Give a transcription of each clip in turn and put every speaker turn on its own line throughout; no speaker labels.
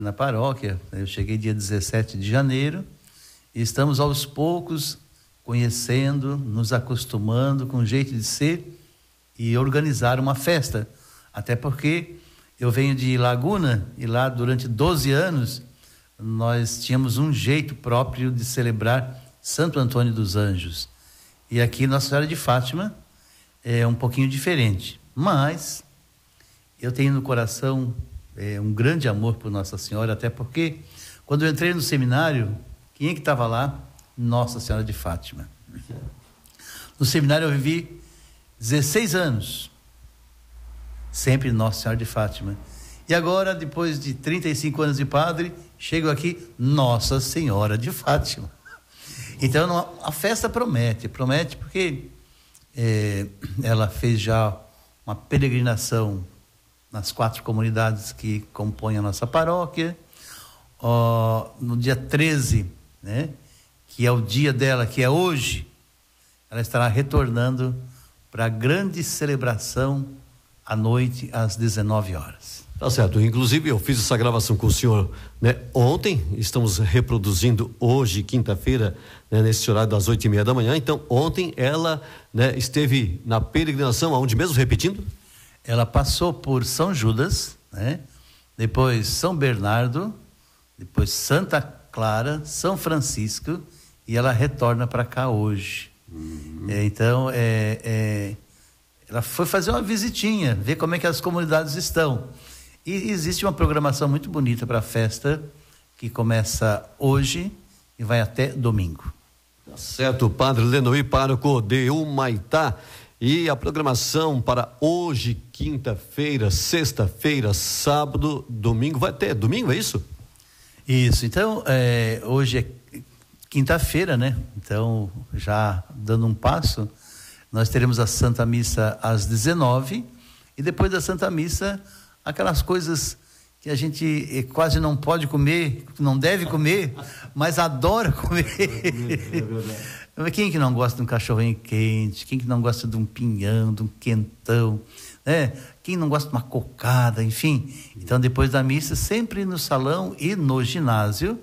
na paróquia. Eu cheguei dia 17 de janeiro e estamos aos poucos conhecendo, nos acostumando com o jeito de ser e organizar uma festa. Até porque eu venho de Laguna e lá durante 12 anos nós tínhamos um jeito próprio de celebrar Santo Antônio dos Anjos. E aqui Nossa Senhora de Fátima é um pouquinho diferente. Mas eu tenho no coração um grande amor por Nossa Senhora, até porque quando eu entrei no seminário, quem é que estava lá? Nossa Senhora de Fátima. No seminário eu vivi 16 anos, sempre Nossa Senhora de Fátima. E agora, depois de 35 anos de padre, chego aqui, Nossa Senhora de Fátima. Então a festa promete porque ela fez já uma peregrinação nas 4 comunidades que compõem a nossa paróquia. No dia 13, né, que é o dia dela, que é hoje, ela estará retornando para a grande celebração à noite, às 19 horas.
Tá certo, inclusive eu fiz essa gravação com o senhor, né, ontem, estamos reproduzindo hoje, quinta-feira, né, nesse horário das 8:30 da manhã. Então ontem ela, né, esteve na peregrinação, aonde mesmo, repetindo?
Ela passou por São Judas, né, depois São Bernardo, depois Santa Clara, São Francisco, e ela retorna para cá hoje. Então ela foi fazer uma visitinha, ver como é que as comunidades estão. E existe uma programação muito bonita para a festa, que começa hoje e vai até domingo.
Tá certo, Padre Lenoir, pároco de Humaitá. E a programação para hoje, quinta-feira, sexta-feira, sábado, domingo, vai até domingo, é isso?
Isso, então hoje é quinta-feira, né? Então, já dando um passo, nós teremos a Santa Missa às 19 e depois da Santa Missa, aquelas coisas que a gente quase não pode comer, não deve comer, mas adora comer. Quem que não gosta de um cachorrinho quente? Quem que não gosta de um pinhão, de um quentão, né? Quem não gosta de uma cocada, enfim. Então, depois da missa, sempre no salão e no ginásio,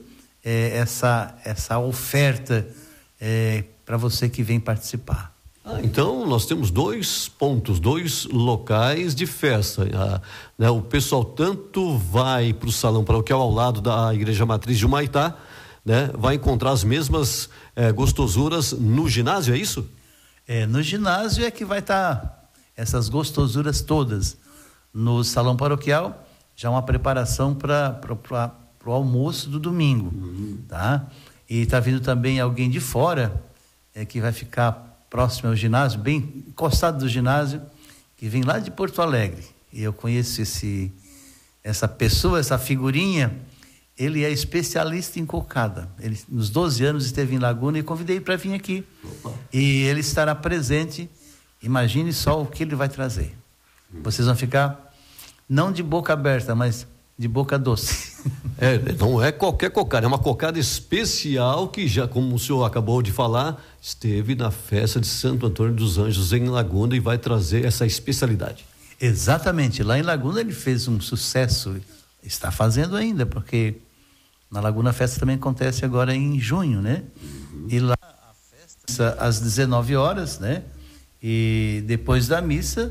essa oferta para você que vem participar.
Então nós temos 2 pontos, 2 locais de festa, né? O pessoal tanto vai para o salão paroquial ao lado da Igreja Matriz de Humaitá, né? Vai encontrar as mesmas gostosuras no ginásio, é isso?
No ginásio é que vai estar essas gostosuras todas. No salão paroquial já uma preparação para o almoço do domingo, tá? E está vindo também alguém de fora que vai ficar próximo ao ginásio, bem encostado do ginásio, que vem lá de Porto Alegre. E eu conheço essa pessoa, essa figurinha. Ele é especialista em cocada. Ele, nos 12 anos, esteve em Laguna e convidei para vir aqui. Opa. E ele estará presente. Imagine só o que ele vai trazer. Vocês vão ficar, não de boca aberta, mas de boca doce.
Não é qualquer cocada, é uma cocada especial que já, como o senhor acabou de falar, esteve na festa de Santo Antônio dos Anjos em Laguna e vai trazer essa especialidade.
Exatamente, lá em Laguna ele fez um sucesso, está fazendo ainda, porque na Laguna a festa também acontece agora em junho, né? E lá a festa às 19 horas, né? E depois da missa,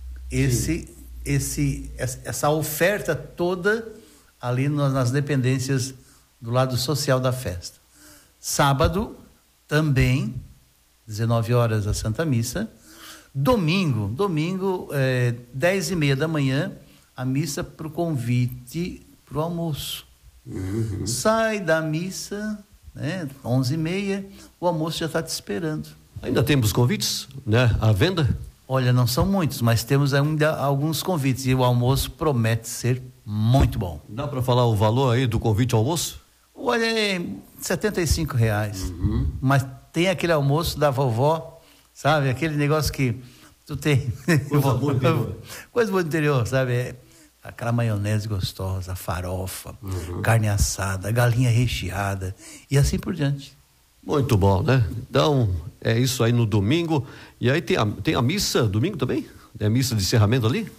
essa oferta toda ali nas dependências do lado social da festa. Sábado também 19 horas a Santa Missa. Domingo 10:30 da manhã a missa para o convite para o almoço. Sai da missa, né, 11:30, o almoço já está te esperando.
Ainda temos convites, né, à venda?
Olha, não são muitos, mas temos ainda alguns convites e o almoço promete ser muito bom.
Dá para falar o valor aí do convite ao almoço?
Olha, é R$75. Tem aquele almoço da vovó, sabe? Aquele negócio que tu tem.
Coisa boa do interior.
Coisa boa do interior, sabe? Aquela maionese gostosa, farofa, carne assada, galinha recheada e assim por diante.
Muito bom, né? Então, é isso aí no domingo. E aí tem a missa domingo também? É a missa de encerramento ali?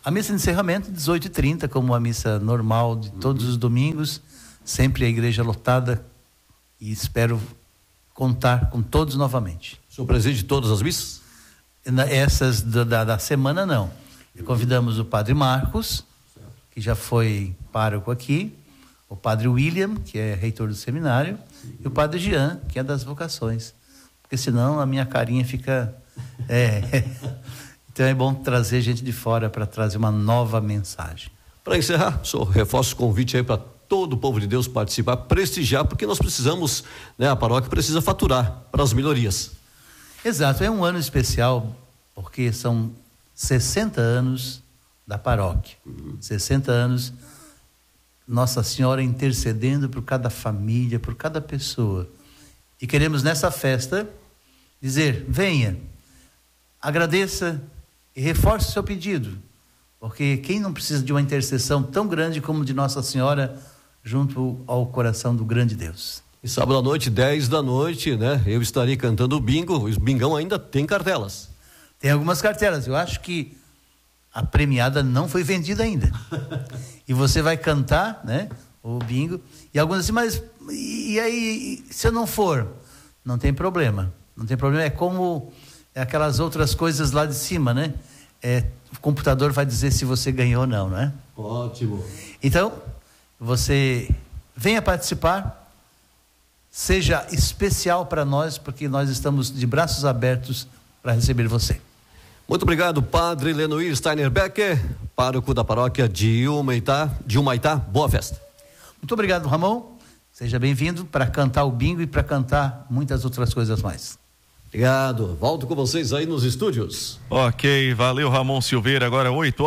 A missa de encerramento, 18h30, como a missa normal de todos os domingos, sempre a igreja lotada, e espero contar com todos novamente.
O senhor preside todas as missas?
Essas da semana, não. Convidamos o padre Marcos, que já foi pároco aqui, o padre William, que é reitor do seminário, e o padre Jean, que é das vocações. Porque senão a minha carinha fica... Então é bom trazer gente de fora para trazer uma nova mensagem.
Para encerrar, só reforço o convite aí para todo o povo de Deus participar, prestigiar, porque nós precisamos, né, a paróquia precisa faturar para as melhorias.
Exato, é um ano especial, porque são 60 anos da paróquia. 60 anos, Nossa Senhora intercedendo por cada família, por cada pessoa. E queremos nessa festa dizer, venha, agradeça e reforce o seu pedido, porque quem não precisa de uma intercessão tão grande como de Nossa Senhora junto ao coração do grande Deus.
E sábado à noite, 10 da noite, né? Eu estarei cantando o bingo. O bingão ainda tem cartelas.
Tem algumas cartelas. Eu acho que a premiada não foi vendida ainda. E você vai cantar, né? O bingo. E alguns assim, mas e aí, se eu não for? Não tem problema. Não tem problema. É como aquelas outras coisas lá de cima, né? O computador vai dizer se você ganhou ou não, não é?
Ótimo.
Então, você venha participar, seja especial para nós, porque nós estamos de braços abertos para receber você.
Muito obrigado, padre Lenoir Steiner Becker, pároco da paróquia de Humaitá. Boa festa.
Muito obrigado, Ramon. Seja bem-vindo para cantar o bingo e para cantar muitas outras coisas mais.
Obrigado. Volto com vocês aí nos estúdios.
Ok, valeu, Ramon Silveira. Agora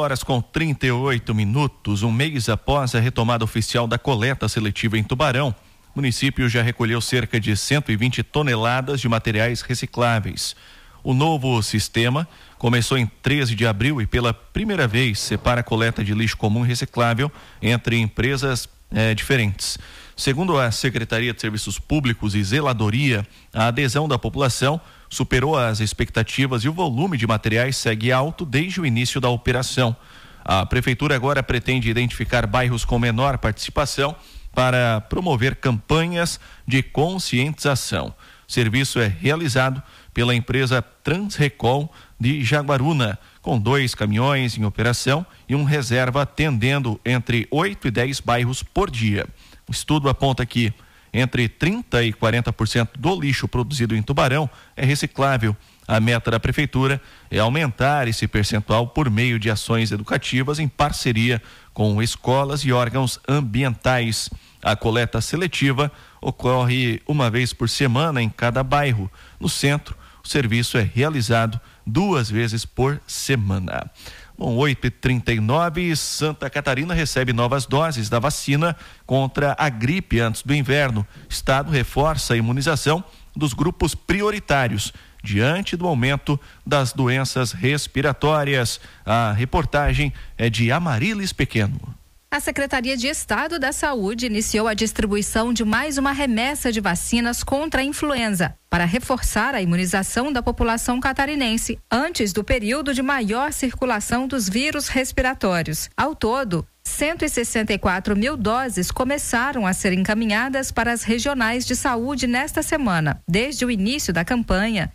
8h38. Um mês após a retomada oficial da coleta seletiva em Tubarão, o município já recolheu cerca de 120 toneladas de materiais recicláveis. O novo sistema começou em 13 de abril e pela primeira vez separa a coleta de lixo comum e reciclável entre empresas diferentes. Segundo a Secretaria de Serviços Públicos e Zeladoria, a adesão da população superou as expectativas e o volume de materiais segue alto desde o início da operação. A Prefeitura agora pretende identificar bairros com menor participação para promover campanhas de conscientização. O serviço é realizado pela empresa Transrecol de Jaguaruna, com 2 caminhões em operação e um reserva atendendo entre 8 e 10 bairros por dia. O estudo aponta que entre 30% e 40% do lixo produzido em Tubarão é reciclável. A meta da Prefeitura é aumentar esse percentual por meio de ações educativas em parceria com escolas e órgãos ambientais. A coleta seletiva ocorre uma vez por semana em cada bairro. No centro, o serviço é realizado 2 vezes por semana. Bom, 8h39, Santa Catarina recebe novas doses da vacina contra a gripe antes do inverno. O Estado reforça a imunização dos grupos prioritários diante do aumento das doenças respiratórias. A reportagem é de Amarilis Pequeno.
A Secretaria de Estado da Saúde iniciou a distribuição de mais uma remessa de vacinas contra a influenza, para reforçar a imunização da população catarinense antes do período de maior circulação dos vírus respiratórios. Ao todo, 164 mil doses começaram a ser encaminhadas para as regionais de saúde nesta semana. Desde o início da campanha,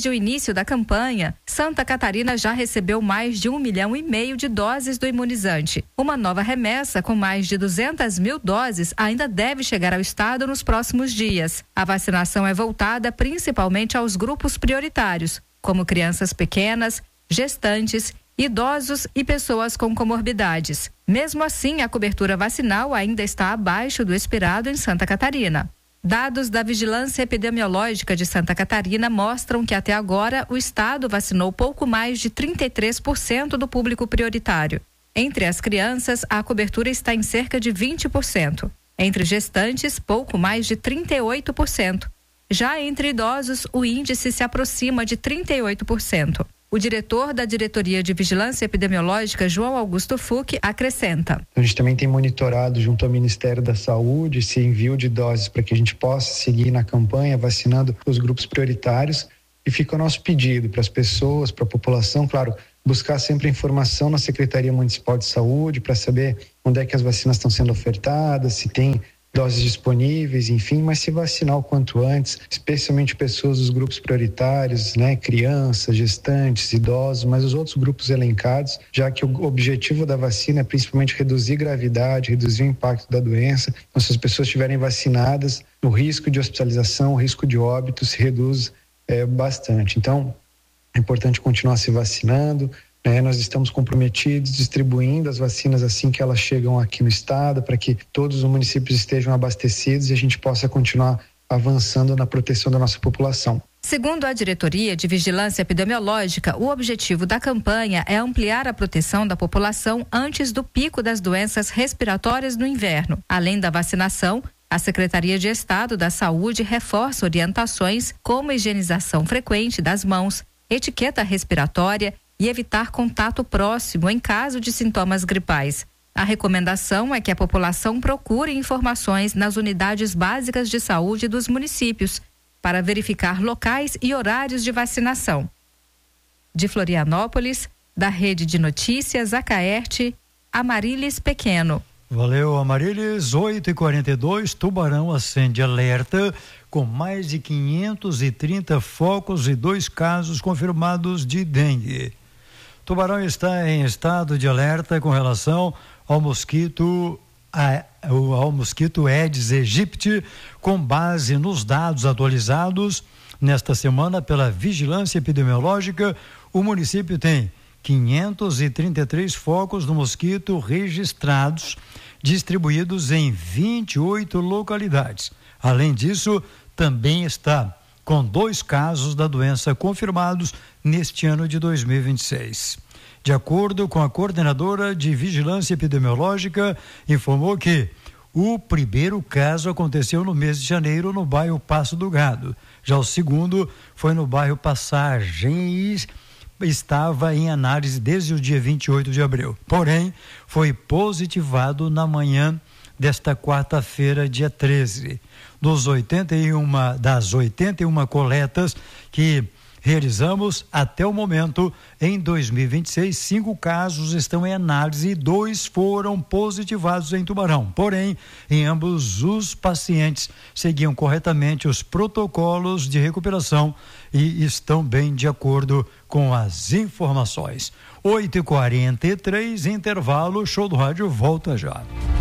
Santa Catarina já recebeu mais de 1,5 milhão de doses do imunizante. Uma nova remessa com mais de 200 mil doses ainda deve chegar ao estado nos próximos dias. A vacinação é voltada principalmente aos grupos prioritários, como crianças pequenas, gestantes, idosos e pessoas com comorbidades. Mesmo assim, a cobertura vacinal ainda está abaixo do esperado em Santa Catarina. Dados da Vigilância Epidemiológica de Santa Catarina mostram que até agora o estado vacinou pouco mais de 33% do público prioritário. Entre as crianças, a cobertura está em cerca de 20%. Entre gestantes, pouco mais de 38%. Já entre idosos, o índice se aproxima de 38%. O diretor da Diretoria de Vigilância Epidemiológica, João Augusto Fuch, acrescenta.
A gente também tem monitorado junto ao Ministério da Saúde esse envio de doses para que a gente possa seguir na campanha vacinando os grupos prioritários, e fica o nosso pedido para as pessoas, para a população, claro, buscar sempre informação na Secretaria Municipal de Saúde para saber onde é que as vacinas estão sendo ofertadas, se tem doses disponíveis, enfim, mas se vacinar o quanto antes, especialmente pessoas dos grupos prioritários, né, crianças, gestantes, idosos, mas os outros grupos elencados, já que o objetivo da vacina é principalmente reduzir gravidade, reduzir o impacto da doença. Então, se as pessoas estiverem vacinadas, o risco de hospitalização, o risco de óbito se reduz bastante. Então, é importante continuar se vacinando. Nós estamos comprometidos, distribuindo as vacinas assim que elas chegam aqui no estado, para que todos os municípios estejam abastecidos e a gente possa continuar avançando na proteção da nossa população.
Segundo a Diretoria de Vigilância Epidemiológica, o objetivo da campanha é ampliar a proteção da população antes do pico das doenças respiratórias no inverno. Além da vacinação, a Secretaria de Estado da Saúde reforça orientações como higienização frequente das mãos, etiqueta respiratória e evitar contato próximo em caso de sintomas gripais. A recomendação é que a população procure informações nas unidades básicas de saúde dos municípios para verificar locais e horários de vacinação. De Florianópolis, da Rede de Notícias Acaerte, Amarilis Pequeno.
Valeu, Amarilis. 8h42, Tubarão acende alerta com mais de 530 focos e 2 casos confirmados de dengue. Tubarão está em estado de alerta com relação ao mosquito Aedes aegypti, com base nos dados atualizados nesta semana pela Vigilância Epidemiológica. O município tem 533 focos do mosquito registrados, distribuídos em 28 localidades. Além disso, também está com 2 casos da doença confirmados neste ano de 2026. De acordo com a coordenadora de Vigilância Epidemiológica, informou que o primeiro caso aconteceu no mês de janeiro no bairro Passo do Gado. Já o segundo foi no bairro Passagem e estava em análise desde o dia 28 de abril. Porém, foi positivado na manhã desta quarta-feira, dia 13. Das 81 coletas que realizamos até o momento, em 2026, 5 casos estão em análise e 2 foram positivados em Tubarão. Porém, em ambos os pacientes seguiam corretamente os protocolos de recuperação e estão bem de acordo com as informações. 8h43, intervalo, Show do Rádio volta já.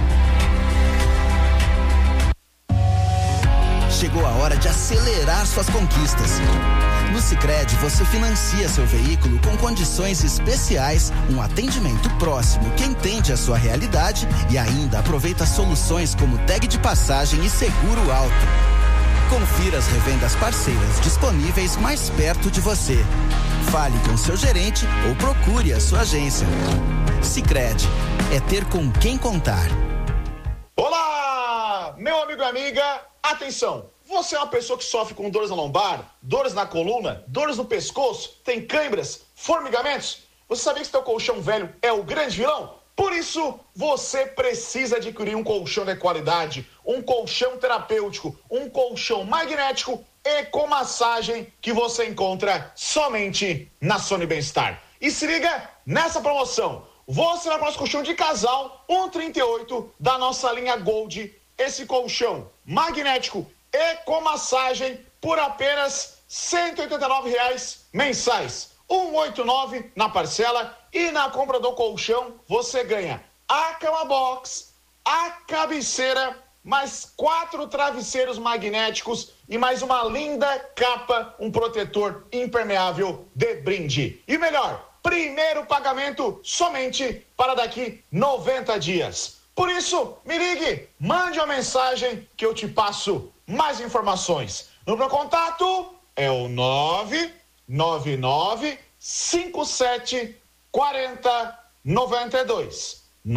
Chegou a hora de acelerar suas conquistas. No Sicredi, você financia seu veículo com condições especiais, um atendimento próximo que entende a sua realidade e ainda aproveita soluções como tag de passagem e seguro alto. Confira as revendas parceiras disponíveis mais perto de você. Fale com seu gerente ou procure a sua agência. Sicredi, é ter com quem contar.
Olá, meu amigo e amiga, atenção! Você é uma pessoa que sofre com dores na lombar, dores na coluna, dores no pescoço, tem câimbras, formigamentos? Você sabia que seu colchão velho é o grande vilão? Por isso, você precisa adquirir um colchão de qualidade, um colchão terapêutico, um colchão magnético e com massagem que você encontra somente na Sony Bem-Estar. E se liga nessa promoção. Você vai para o nosso colchão de casal 138 da nossa linha Gold. Esse colchão magnético e com massagem por apenas R$ 189,00 mensais. 189 na parcela e na compra do colchão você ganha a cama box, a cabeceira, mais 4 travesseiros magnéticos e mais uma linda capa, um protetor impermeável de brinde. E melhor, primeiro pagamento somente para daqui 90 dias. Por isso, me ligue, mande uma mensagem que eu te passo mais informações. No meu contato é o 999 57 40 92.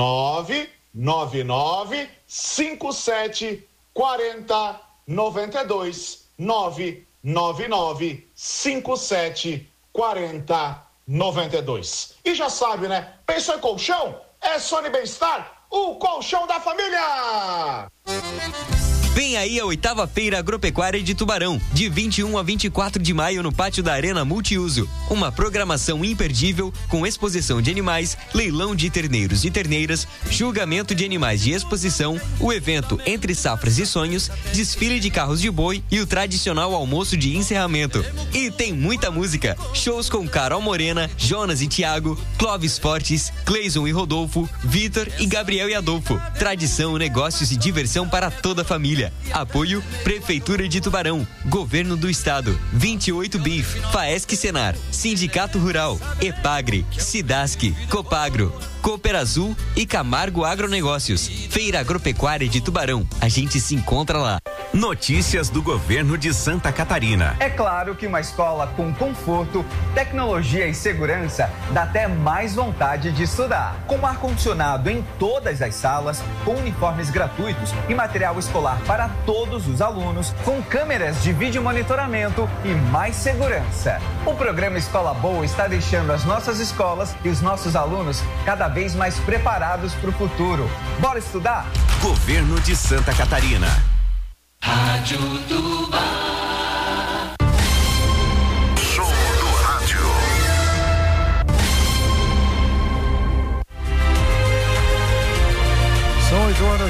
999 57 40 92. 999 57 40 92. E já sabe, né? Pensou em colchão? É Sony Bem-Estar, o colchão da família!
Venha
Vem aí a 8ª Feira Agropecuária de Tubarão, de 21 a 24 de maio no pátio da Arena Multiuso. Uma programação imperdível com exposição de animais, leilão de terneiros e terneiras, julgamento de animais de exposição, o evento Entre Safras e Sonhos, desfile de carros de boi e o tradicional almoço de encerramento. E tem muita música, shows com Carol Morena, Jonas e Thiago, Clóvis Fortes, Cleison e Rodolfo, Vitor e Gabriel e Adolfo. Tradição, negócios e diversão para toda a família. Apoio Prefeitura de Tubarão, Governo do Estado, 28 BIF, Faesc Senar, Sindicato Rural, Epagre, Cidasc, Copagro, Cooper Azul e Camargo Agronegócios. Feira Agropecuária de Tubarão. A gente se encontra lá.
Notícias do Governo de Santa Catarina.
É claro que uma escola com conforto, tecnologia e segurança dá até mais vontade de estudar. Com ar-condicionado em todas as salas, com uniformes gratuitos e material escolar para todos os alunos, com câmeras de vídeo monitoramento e mais segurança. O programa Escola Boa está deixando as nossas escolas e os nossos alunos cada vez mais preparados para o futuro. Bora estudar?
Governo de Santa Catarina.
Rádio Tubá.
Show do rádio.
São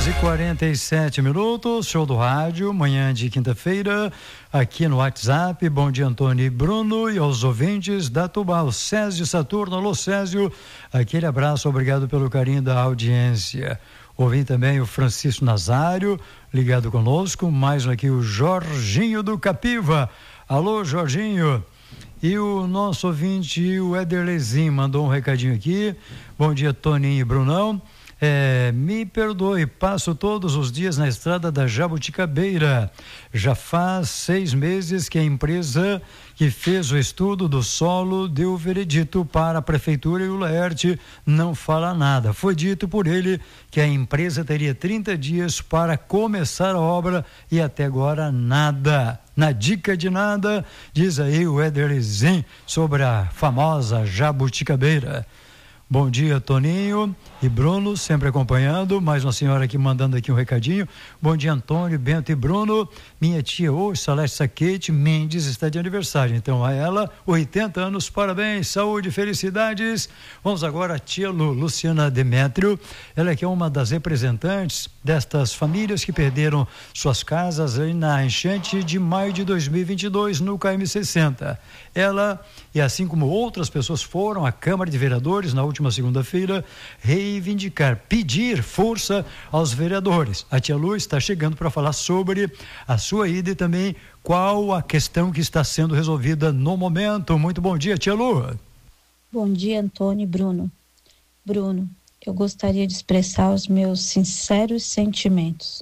8h47. Show do rádio, manhã de quinta-feira, aqui no WhatsApp. Bom dia, Antônio e Bruno, e aos ouvintes da Tubá, o Césio Saturno. Alô, Césio, aquele abraço, obrigado pelo carinho da audiência. Ouvi também o Francisco Nazário, ligado conosco, mais aqui o Jorginho do Capiva. Alô, Jorginho. E o nosso ouvinte, o Ederlezinho, mandou um recadinho aqui. Bom dia, Toninho e Brunão. Me perdoe, passo todos os dias na estrada da Jabuticabeira. Já faz 6 meses que a empresa que fez o estudo do solo deu o veredito para a prefeitura e o Laerte não fala nada. Foi dito por ele que a empresa teria 30 dias para começar a obra e até agora nada. Na dica de nada, diz aí o Ederlezinho sobre a famosa Jabuticabeira. Bom dia, Toninho e Bruno, sempre acompanhando. Mais uma senhora aqui mandando aqui um recadinho. Bom dia, Antônio, Bento e Bruno. Minha tia hoje, Celeste Saquete Mendes, está de aniversário. Então, a ela, 80 anos, parabéns, saúde, felicidades. Vamos agora à tia Luciana Demétrio. Ela que é uma das representantes destas famílias que perderam suas casas aí na enchente de maio de 2022 no KM60. Ela, e assim como outras pessoas, foram à Câmara de Vereadores na última segunda-feira reivindicar, pedir força aos vereadores. A tia Lu está chegando para falar sobre a sua ida e também qual a questão que está sendo resolvida no momento. Muito bom dia, tia Lu.
Bom dia, Antônio e Bruno. Bruno, eu gostaria de expressar os meus sinceros sentimentos.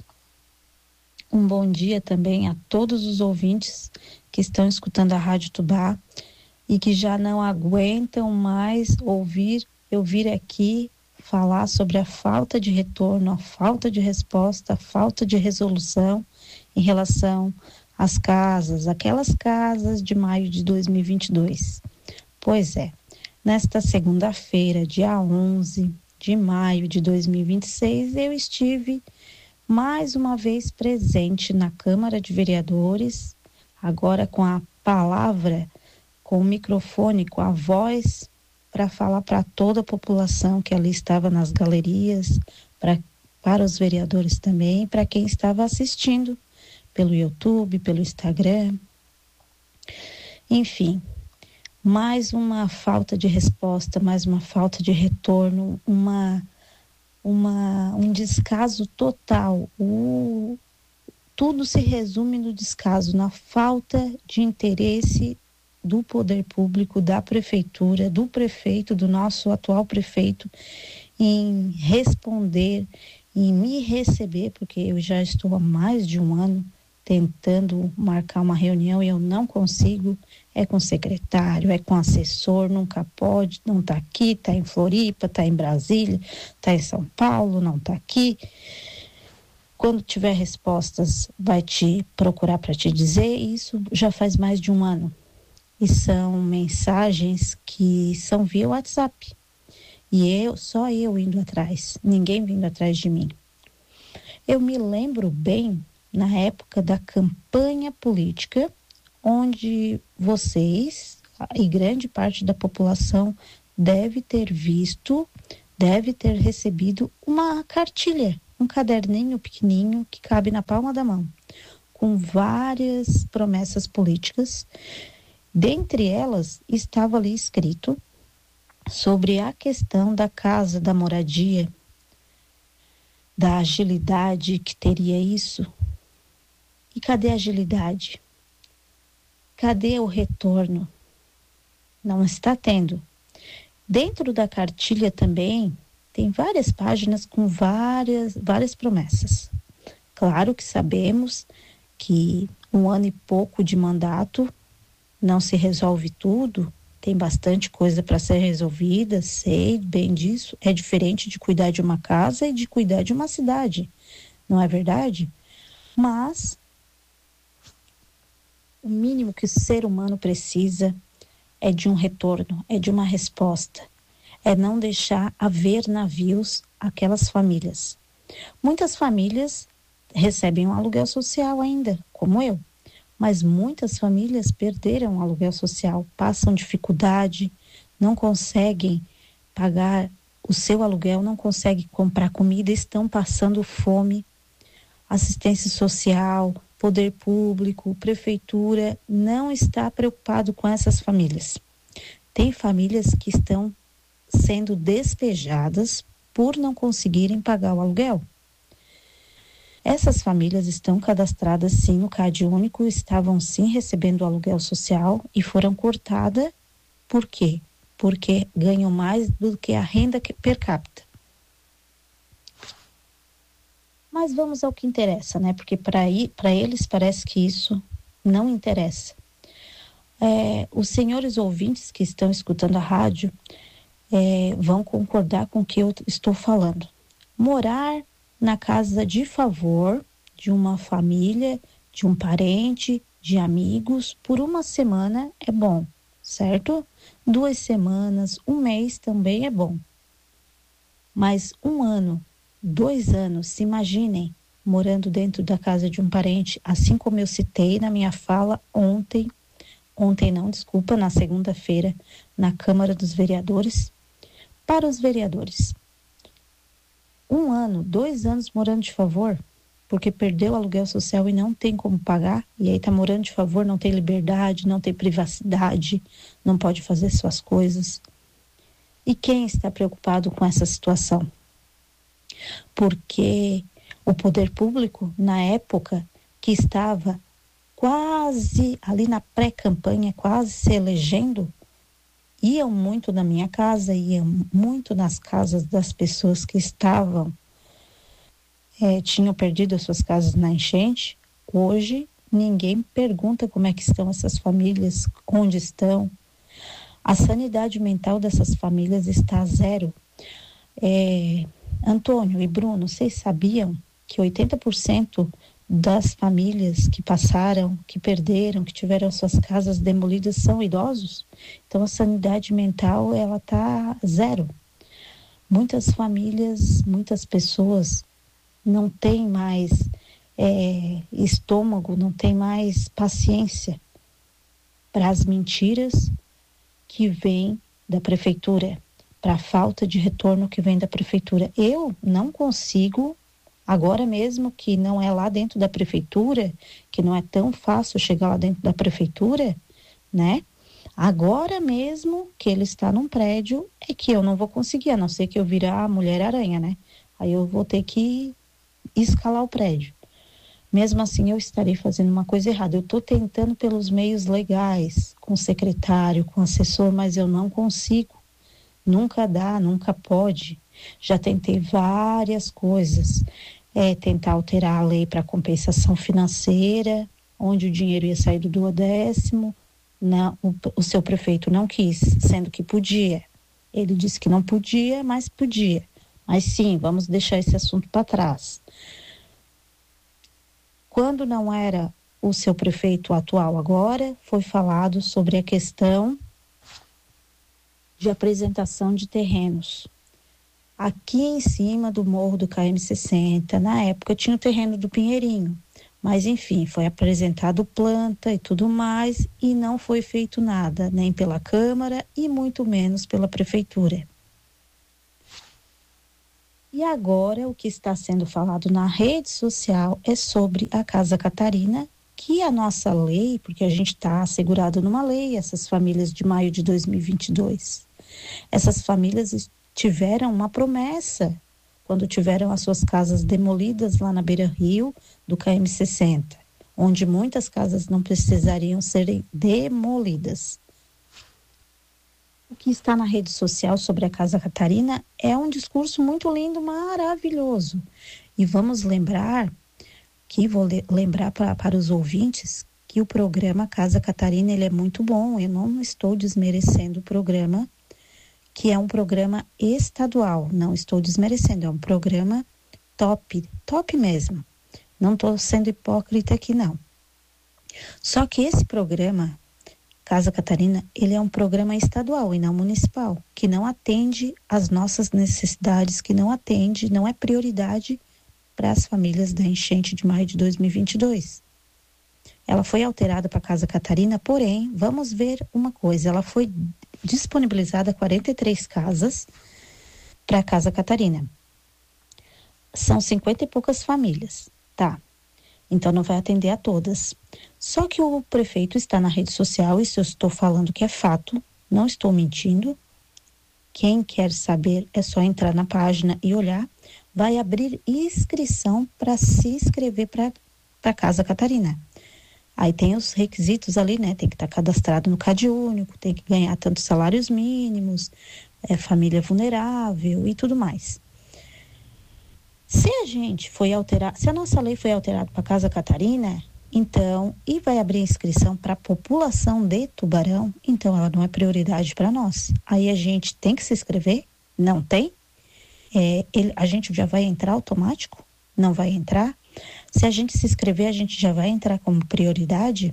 Um bom dia também a todos os ouvintes que estão escutando a Rádio Tubá e que já não aguentam mais eu vir aqui falar sobre a falta de retorno, a falta de resposta, a falta de resolução em relação às casas, aquelas casas de maio de 2022. Pois é, nesta segunda-feira, dia 11 de maio de 2026, eu estive mais uma vez presente na Câmara de Vereadores, agora com a palavra, com o microfone, com a voz, para falar para toda a população que ali estava nas galerias, para os vereadores também, para quem estava assistindo pelo YouTube, pelo Instagram. Enfim, mais uma falta de resposta, mais uma falta de retorno, um descaso total. Tudo se resume no descaso, na falta de interesse do poder público, da prefeitura, do prefeito, do nosso atual prefeito, em responder, em me receber, porque eu já estou há mais de um ano tentando marcar uma reunião e eu não consigo. É com secretário, é com assessor, nunca pode, não está aqui, está em Floripa, está em Brasília, está em São Paulo, não está aqui. Quando tiver respostas, vai te procurar para te dizer. Isso já faz mais de um ano. E são mensagens que são via WhatsApp. E só eu indo atrás, ninguém vindo atrás de mim. Eu me lembro bem na época da campanha política, onde vocês e grande parte da população deve ter visto, deve ter recebido uma cartilha, um caderninho pequenininho que cabe na palma da mão, com várias promessas políticas. Dentre elas estava ali escrito sobre a questão da casa, da moradia, da agilidade que teria isso. E cadê a agilidade? Cadê o retorno? Não está tendo. Dentro da cartilha também tem várias páginas com várias promessas. Claro que sabemos que 1 ano e pouco de mandato não se resolve tudo, tem bastante coisa para ser resolvida, sei bem disso. É diferente de cuidar de uma casa e de cuidar de uma cidade, não é verdade? Mas o mínimo que o ser humano precisa é de um retorno, é de uma resposta, é não deixar haver navios aquelas famílias. Muitas famílias recebem um aluguel social ainda, como eu, mas muitas famílias perderam o aluguel social, passam dificuldade, não conseguem pagar o seu aluguel, não conseguem comprar comida, estão passando fome. Assistência social, poder público, prefeitura não está preocupado com essas famílias. Tem famílias que estão sendo despejadas por não conseguirem pagar o aluguel. Essas famílias estão cadastradas sim no CAD único, estavam sim recebendo o aluguel social e foram cortadas. Por quê? Porque ganham mais do que a renda per capita. Mas vamos ao que interessa, né? Porque para eles parece que isso não interessa. Os senhores ouvintes que estão escutando a rádio vão concordar com o que eu estou falando. Morar na casa de favor de uma família, de um parente, de amigos, por 1 semana é bom, certo? 2 semanas, 1 mês também é bom. Mas 1 ano, 2 anos, se imaginem morando dentro da casa de um parente, assim como eu citei na minha fala na segunda-feira, na Câmara dos Vereadores, para os vereadores. 1 ano, 2 anos morando de favor, porque perdeu o aluguel social e não tem como pagar, e aí está morando de favor, não tem liberdade, não tem privacidade, não pode fazer suas coisas. E quem está preocupado com essa situação? Porque o poder público, na época que estava quase ali na pré-campanha, quase se elegendo, iam muito na minha casa, iam muito nas casas das pessoas que tinham perdido as suas casas na enchente. Hoje, ninguém pergunta como é que estão essas famílias, onde estão. A sanidade mental dessas famílias está a zero. Antônio e Bruno, vocês sabiam que 80% das famílias que passaram, que perderam, que tiveram suas casas demolidas são idosos? Então a sanidade mental, ela está zero. Muitas famílias, muitas pessoas não têm mais estômago, não têm mais paciência para as mentiras que vêm da prefeitura, para a falta de retorno que vem da prefeitura. Eu não consigo, agora mesmo que não é lá dentro da prefeitura, que não é tão fácil chegar lá dentro da prefeitura, né? Agora mesmo que ele está num prédio, é que eu não vou conseguir, a não ser que eu virar a Mulher-Aranha, né? Aí eu vou ter que escalar o prédio. Mesmo assim, eu estarei fazendo uma coisa errada. Eu estou tentando pelos meios legais, com o secretário, com o assessor, mas eu não consigo. Nunca dá, nunca pode. Já tentei várias coisas. Tentar alterar a lei para compensação financeira, onde o dinheiro ia sair do 12º. Não, o seu prefeito não quis, sendo que podia. Ele disse que não podia, mas podia. Mas sim, vamos deixar esse assunto para trás. Quando não era o seu prefeito atual agora, foi falado sobre a questão de apresentação de terrenos. Aqui em cima do morro do KM60, na época tinha o terreno do Pinheirinho, Mas, enfim, foi apresentado planta e tudo mais e não foi feito nada, nem pela Câmara e muito menos pela Prefeitura. E agora o que está sendo falado na rede social é sobre a Casa Catarina, que a nossa lei, porque a gente está assegurado numa lei, essas famílias de maio de 2022, essas famílias tiveram uma promessa quando tiveram as suas casas demolidas lá na beira-rio do KM60, onde muitas casas não precisariam serem demolidas. O que está na rede social sobre a Casa Catarina é um discurso muito lindo, maravilhoso. E vamos lembrar, vou lembrar para os ouvintes, que o programa Casa Catarina ele é muito bom. Eu não estou desmerecendo o programa, que é um programa estadual, não estou desmerecendo, é um programa top mesmo. Não estou sendo hipócrita aqui, não. Só que esse programa, Casa Catarina, ele é um programa estadual e não municipal, que não atende às nossas necessidades, que não é prioridade para as famílias da enchente de maio de 2022. Ela foi alterada para Casa Catarina, porém, vamos ver uma coisa, ela foi disponibilizada 43 casas para Casa Catarina. São 50 e poucas famílias, tá? Então não vai atender a todas. Só que o prefeito está na rede social, isso eu estou falando que é fato, não estou mentindo. Quem quer saber é só entrar na página e olhar. Vai abrir inscrição para se inscrever para Casa Catarina. Aí tem os requisitos ali, né? Tem que estar cadastrado no CadÚnico, tem que ganhar tantos salários mínimos, família vulnerável e tudo mais. Se a nossa lei foi alterada para Casa Catarina, então, e vai abrir inscrição para a população de Tubarão, então ela não é prioridade para nós. Aí a gente tem que se inscrever? Não tem? A gente já vai entrar automático? Não vai entrar? Se a gente se inscrever, a gente já vai entrar como prioridade?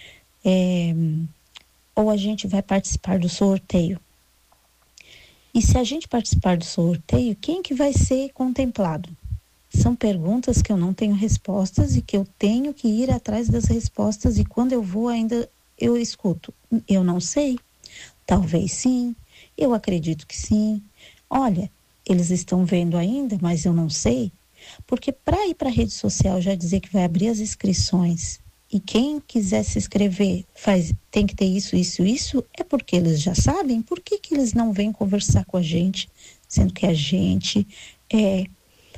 Ou a gente vai participar do sorteio? E se a gente participar do sorteio, quem que vai ser contemplado? São perguntas que eu não tenho respostas e que eu tenho que ir atrás das respostas, e quando eu vou ainda eu escuto. Eu não sei. Talvez sim. Eu acredito que sim. Olha, eles estão vendo ainda, mas eu não sei. Porque para ir para a rede social já dizer que vai abrir as inscrições e quem quiser se inscrever tem que ter isso, é porque eles já sabem. Por que eles não vêm conversar com a gente, sendo que a gente é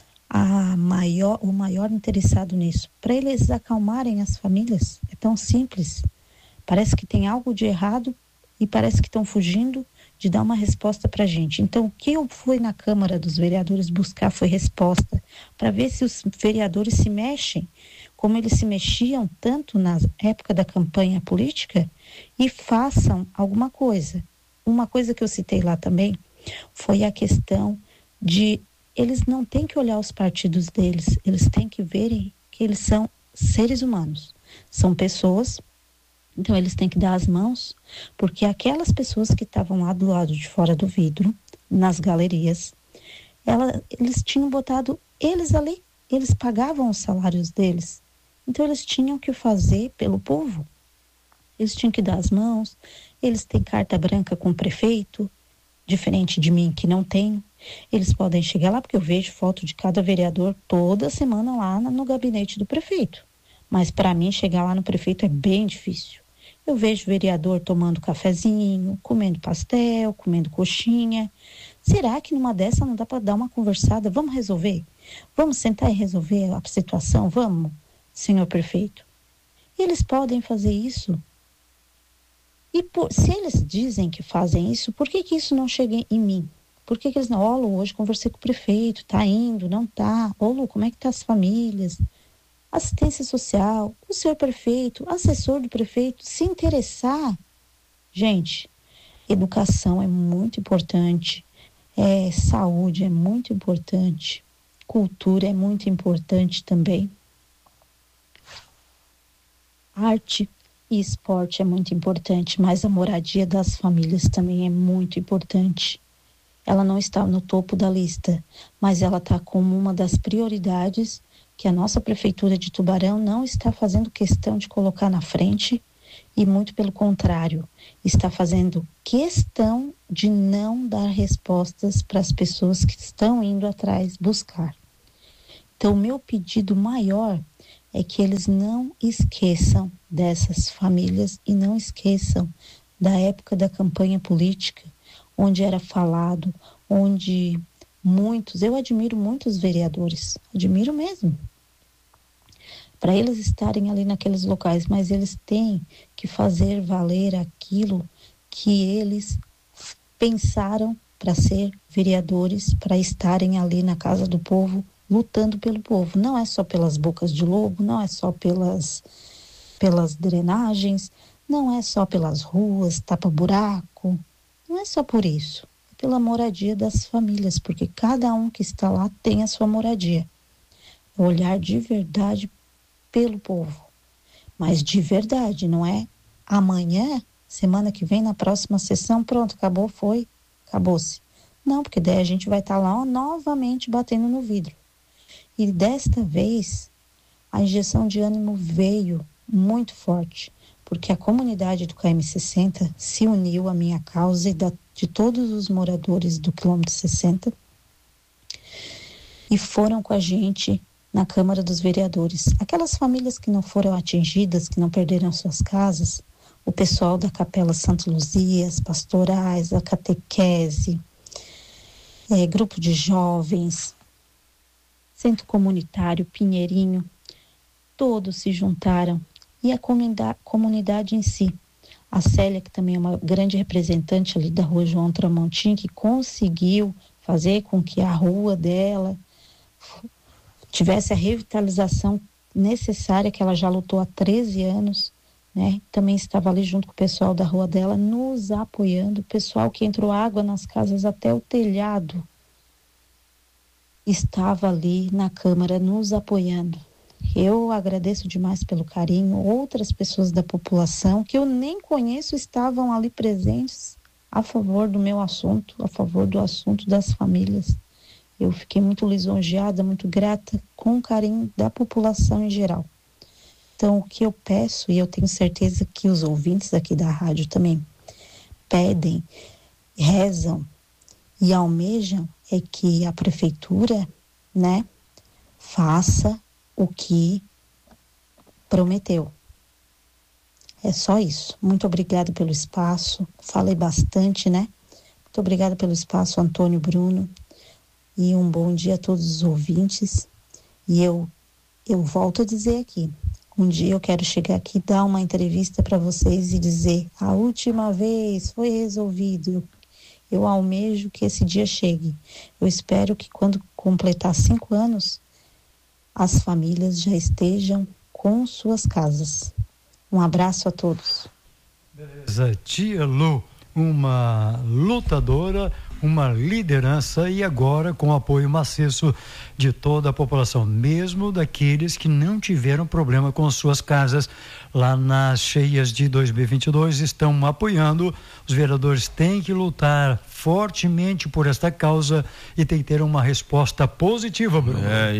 o maior interessado nisso? Para eles acalmarem as famílias, é tão simples. Parece que tem algo de errado e parece que estão fugindo de dar uma resposta para a gente. Então, o que eu fui na Câmara dos Vereadores buscar foi resposta, para ver se os vereadores se mexem, como eles se mexiam tanto na época da campanha política, e façam alguma coisa. Uma coisa que eu citei lá também foi a questão de eles não têm que olhar os partidos deles, eles têm que verem que eles são seres humanos, são pessoas. Então, eles têm que dar as mãos, porque aquelas pessoas que estavam lá do lado de fora do vidro, nas galerias, eles tinham botado eles ali, eles pagavam os salários deles. Então, eles tinham que fazer pelo povo. Eles tinham que dar as mãos, eles têm carta branca com o prefeito, diferente de mim, que não tenho. Eles podem chegar lá, porque eu vejo foto de cada vereador toda semana lá no gabinete do prefeito. Mas para mim, chegar lá no prefeito é bem difícil. Eu vejo vereador tomando cafezinho, comendo pastel, comendo coxinha. Será que numa dessa não dá para dar uma conversada? Vamos resolver? Vamos sentar e resolver a situação? Vamos, senhor prefeito? Eles podem fazer isso. E se eles dizem que fazem isso, por que isso não chega em mim? Por que eles não? Ó, Lu, hoje conversei com o prefeito, tá indo, não tá? Ô, Lu, como é que tá as famílias? Assistência social, o senhor prefeito, assessor do prefeito, se interessar. Gente, educação é muito importante, saúde é muito importante, cultura é muito importante também. Arte e esporte é muito importante, mas a moradia das famílias também é muito importante. Ela não está no topo da lista, mas ela está como uma das prioridades que a nossa Prefeitura de Tubarão não está fazendo questão de colocar na frente e, muito pelo contrário, está fazendo questão de não dar respostas para as pessoas que estão indo atrás buscar. Então, o meu pedido maior é que eles não esqueçam dessas famílias e não esqueçam da época da campanha política, onde era falado, onde eu admiro muitos vereadores, admiro mesmo, para eles estarem ali naqueles locais, mas eles têm que fazer valer aquilo que eles pensaram para ser vereadores, para estarem ali na casa do povo, lutando pelo povo. Não é só pelas bocas de lobo, não é só pelas drenagens, não é só pelas ruas, tapa-buraco, não é só por isso. É pela moradia das famílias, porque cada um que está lá tem a sua moradia. Olhar de verdade pelo povo, mas de verdade, não é amanhã, semana que vem, na próxima sessão, pronto, acabou, foi, acabou-se. Não, porque daí a gente vai estar lá novamente batendo no vidro. E desta vez, a injeção de ânimo veio muito forte, porque a comunidade do KM60 se uniu à minha causa e de todos os moradores do quilômetro 60 e foram com a gente na Câmara dos Vereadores. Aquelas famílias que não foram atingidas, que não perderam suas casas, o pessoal da Capela Santa Luzia, as pastorais, a catequese, grupo de jovens, centro comunitário, Pinheirinho, todos se juntaram. E a comunidade em si. A Célia, que também é uma grande representante ali da rua João Tramontim, que conseguiu fazer com que a rua dela tivesse a revitalização necessária, que ela já lutou há 13 anos, né? Também estava ali junto com o pessoal da rua dela, nos apoiando. O pessoal que entrou água nas casas até o telhado estava ali na Câmara nos apoiando. Eu agradeço demais pelo carinho. Outras pessoas da população que eu nem conheço estavam ali presentes a favor do meu assunto, a favor do assunto das famílias. Eu fiquei muito lisonjeada, muito grata com o carinho da população em geral. Então, o que eu peço, e eu tenho certeza que os ouvintes aqui da rádio também pedem, rezam e almejam, é que a prefeitura, né, faça o que prometeu. É só isso. Muito obrigada pelo espaço. Falei bastante, né? Muito obrigada pelo espaço, Antônio, Bruno. E um bom dia a todos os ouvintes. E eu volto a dizer aqui, um dia eu quero chegar aqui, dar uma entrevista para vocês e dizer: a última vez foi resolvido. Eu almejo que esse dia chegue. Eu espero que quando completar 5 anos, as famílias já estejam com suas casas. Um abraço a todos.
Beleza, tia Lu, uma lutadora, uma liderança e agora com apoio maciço de toda a população, mesmo daqueles que não tiveram problema com suas casas lá nas cheias de 2022, estão apoiando. Os vereadores têm que lutar fortemente por esta causa e tem que ter uma resposta positiva, Bruno.
E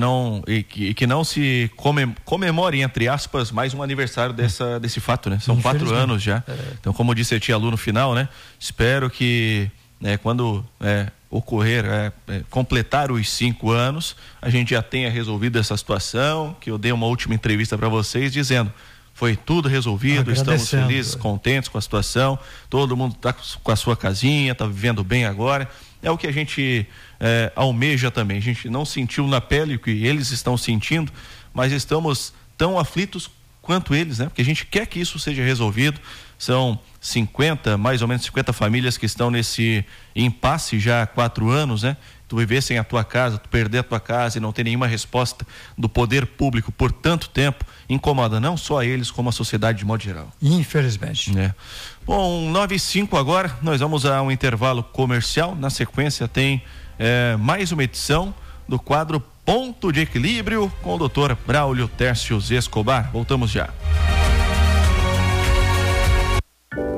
que não se comemore, entre aspas, mais um aniversário desse fato, né? São 4 anos já. Então, como disse a tia Lu no final, né? Espero que quando ocorrer, completar os 5 anos, a gente já tenha resolvido essa situação, que eu dei uma última entrevista para vocês dizendo: foi tudo resolvido, estamos felizes, contentes com a situação, todo mundo está com a sua casinha, está vivendo bem agora. É o que a gente almeja também. A gente não sentiu na pele o que eles estão sentindo, mas estamos tão aflitos quanto eles, né? Porque a gente quer que isso seja resolvido. São mais ou menos 50 famílias que estão nesse impasse já há 4 anos, né? Tu viver sem a tua casa, tu perder a tua casa e não ter nenhuma resposta do poder público por tanto tempo, incomoda não só a eles, como a sociedade de modo geral.
Infelizmente.
Bom, 9h05 agora, nós vamos a um intervalo comercial. Na sequência tem mais uma edição do quadro Ponto de Equilíbrio com o Dr. Braulio Tércio Escobar. Voltamos já.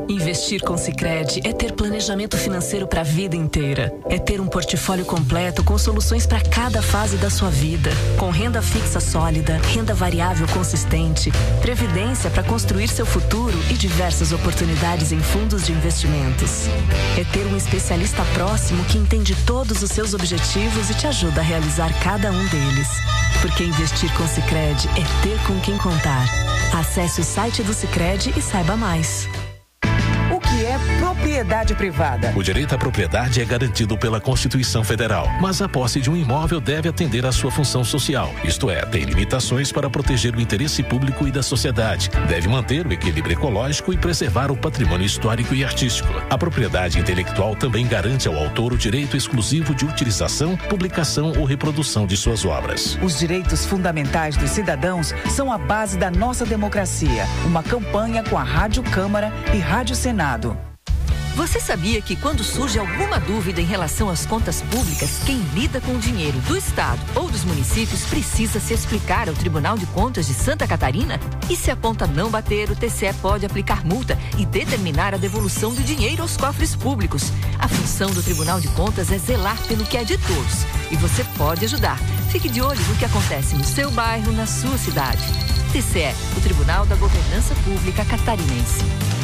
Investir com Sicredi é ter planejamento financeiro para a vida inteira. É ter um portfólio completo com soluções para cada fase da sua vida. Com renda fixa sólida, renda variável consistente, previdência para construir seu futuro e diversas oportunidades em fundos de investimentos. É ter um especialista próximo que entende todos os seus objetivos e te ajuda a realizar cada um deles. Porque investir com Sicredi é ter com quem contar. Acesse o site do Sicredi e saiba mais.
O que é propriedade privada?
O direito à propriedade é garantido pela Constituição Federal, mas a posse de um imóvel deve atender à sua função social, isto é, tem limitações para proteger o interesse público e da sociedade, deve manter o equilíbrio ecológico e preservar o patrimônio histórico e artístico. A propriedade intelectual também garante ao autor o direito exclusivo de utilização, publicação ou reprodução de suas obras.
Os direitos fundamentais dos cidadãos são a base da nossa democracia. Uma campanha com a Rádio Câmara e Rádio Senado.
Você sabia que quando surge alguma dúvida em relação às contas públicas, quem lida com o dinheiro do Estado ou dos municípios precisa se explicar ao Tribunal de Contas de Santa Catarina? E se a conta não bater, o TCE pode aplicar multa e determinar a devolução do dinheiro aos cofres públicos. A função do Tribunal de Contas é zelar pelo que é de todos. E você pode ajudar. Fique de olho no que acontece no seu bairro, na sua cidade. TCE, o Tribunal da Governança Pública Catarinense.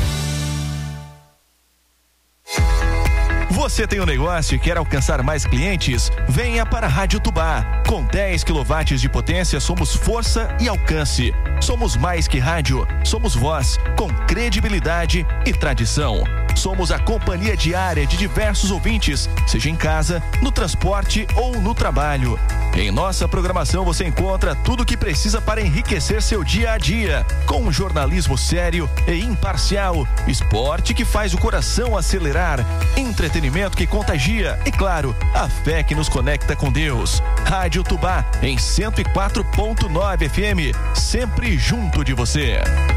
Você tem um negócio e quer alcançar mais clientes? Venha para a Rádio Tubá. Com 10 kW de potência, somos força e alcance. Somos mais que rádio, somos voz, com credibilidade e tradição. Somos a companhia diária de diversos ouvintes, seja em casa, no transporte ou no trabalho. Em nossa programação você encontra tudo o que precisa para enriquecer seu dia a dia, com um jornalismo sério e imparcial, esporte que faz o coração acelerar, entretenimento que contagia e, claro, a fé que nos conecta com Deus. Rádio Tubá, em 104.9 FM, sempre junto de você.